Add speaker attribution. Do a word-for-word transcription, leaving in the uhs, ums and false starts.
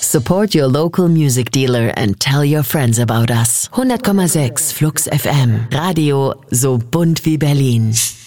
Speaker 1: Support your local music dealer and tell your friends about us. hundert Komma sechs Flux F M. Radio so bunt wie Berlin.